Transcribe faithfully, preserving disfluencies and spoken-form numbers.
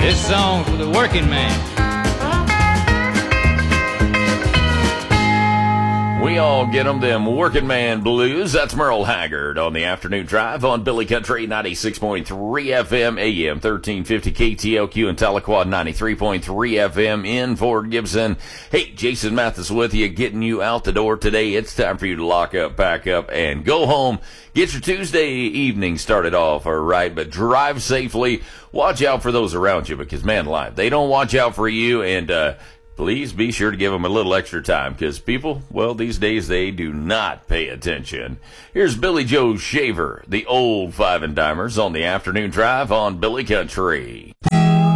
This song's for the working man. We all get them, them working man blues. That's Merle Haggard on the afternoon drive on Billy Country ninety-six point three F M, A M thirteen fifty K T L Q and Telequad ninety-three point three F M in Fort Gibson. Hey, Jason Mathis with you, getting you out the door today. It's time for you to lock up, pack up, and go home. Get your Tuesday evening started off, all right, but drive safely. Watch out for those around you because, man, life, they don't watch out for you, and, uh, please be sure to give them a little extra time because people, well, these days they do not pay attention. Here's Billy Joe Shaver, the old five and dimers on the afternoon drive on Billy Country.